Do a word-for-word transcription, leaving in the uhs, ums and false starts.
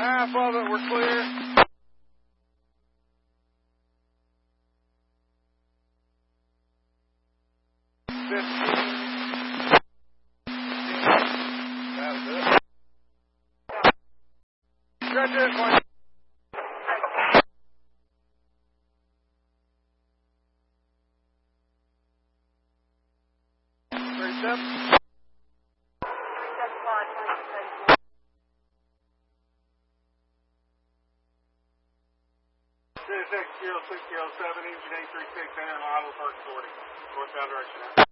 Half of it, we're clear. fifteen. That's it. Stretch this one. Three steps. six zero six zero seven, engine eight three six, enter model, park forty, northbound direction.